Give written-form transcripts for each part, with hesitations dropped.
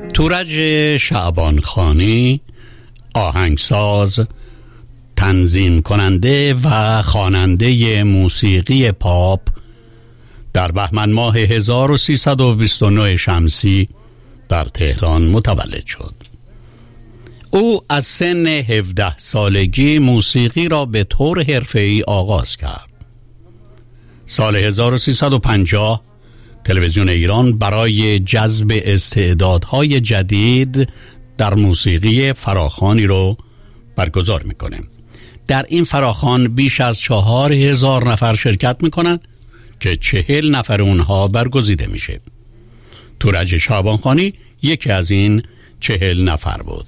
تورج شعبانخانی، آهنگساز، تنظیم کننده و خواننده موسیقی پاپ، در بهمن ماه 1329 شمسی در تهران متولد شد. او از سن 17 سالگی موسیقی را به طور حرفه‌ای آغاز کرد. سال 1350 تلویزیون ایران برای جذب استعدادهای جدید در موسیقی فراخوانی رو برگزار میکنه. در این فراخوان بیش از 4000 نفر شرکت میکنن که 40 نفر اونها برگزیده میشه. تورج شعبانخانی یکی از این 40 نفر بود.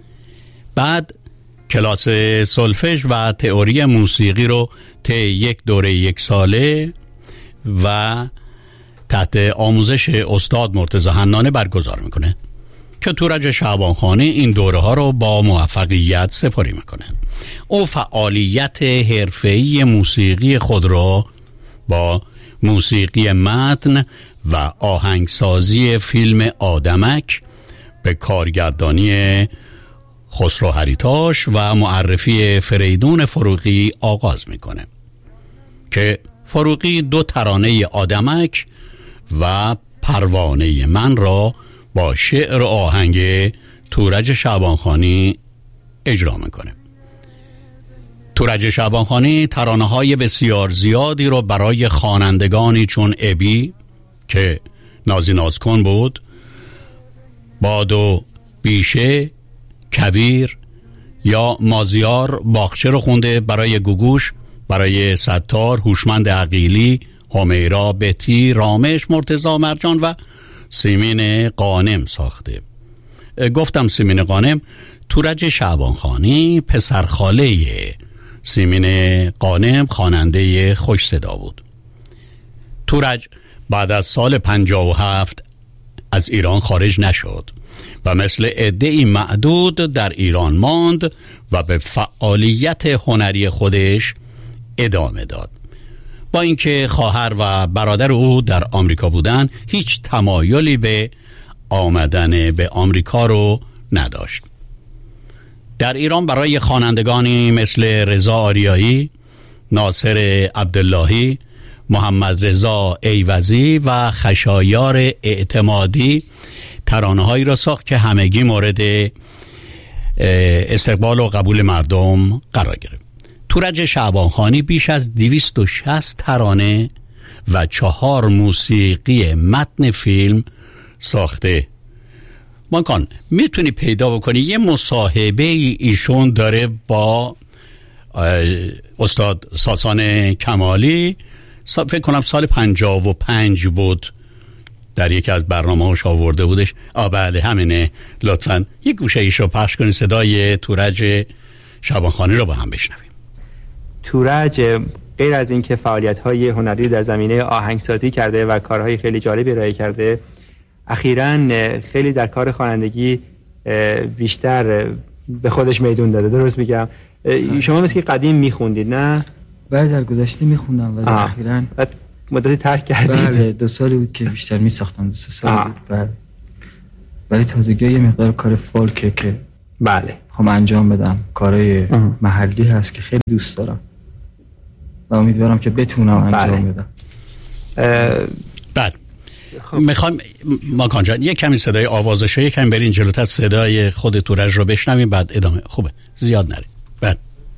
بعد کلاس سولفژ و تئوری موسیقی رو طی یک دوره 1 ساله و تحت آموزش استاد مرتضی حنانه برگزار میکنه که تورج شعبانخانی این دوره ها رو با موفقیت سپاری میکنه. او فعالیت حرفه‌ای موسیقی خود را با موسیقی متن و آهنگسازی فیلم آدمک به کارگردانی خسرو هریتاش و معرفی فریدون فروغی آغاز میکنه که فروغی 2 ترانه آدمک و پروانه من را با شعر و آهنگ تورج شعبانخانی اجرا میکنه. تورج شعبانخانی ترانه‌های بسیار زیادی رو برای خوانندگانی چون ابی که نازی نازکن بود، باد و بیشه، کویر یا مازیار باغچه رو خونده، برای گوگوش، برای ستار، هوشمند عقیلی، همیرا، بتی، رامش، مرتضی مرجان و سیمین قانم ساخته. گفتم سیمین قانم، تورج شعبانخانی پسرخاله سیمین قانم خواننده خوش صدا بود. تورج بعد از سال 57 از ایران خارج نشد و مثل عده‌ای معدود در ایران ماند و به فعالیت هنری خودش ادامه داد. با اینکه خواهر و برادر او در آمریکا بودن، هیچ تمایلی به آمدن به آمریکا رو نداشت. در ایران برای خوانندگانی مثل رضا آریایی، ناصر عبداللهی، محمد رضا ایوزی و خشایار اعتمادی ترانه‌هایی را ساخت که همگی مورد استقبال و قبول مردم قرار گرفت. تورج شعبانخانی بیش از 260 ترانه و 4 موسیقی متن فیلم ساخته. ماکان میتونی پیدا بکنی یه مصاحبه ایشون داره با استاد ساسان کمالی، فکر کنم سال 55 بود، در یکی از برنامه‌هاش آورده بودش. بله همینه، لطفاً یک گوشه ایشو پخش کنید، صدای تورج شعبانخانی رو با هم بشنویم. تورج غیر از این که فعالیت‌های هنری در زمینه آهنگسازی کرده و کارهای خیلی جالبی ارائه کرده، اخیراً خیلی در کار خوانندگی بیشتر به خودش میدون داده. درست میگم؟ شما مثل که قدیم میخوندید نه؟ بله در گذشته میخوندم ولی اخیراً مدتی ترک کردید. بله 2 سالی بود که بیشتر میساختم، 2-3 سال بود. بله ولی تازگی یه مقدار کار فولکه که بله خب انجام بدم، کارهای محلی هست که خیلی دوست دارم و امیدوارم که بتونم انجام بدم. بله میخوام ماکان جان یک کمی صدای آوازش رو یک کمی برین جلوتر، صدای خود تورج رو بشنویم بعد ادامه. خوبه زیاد نریم. بله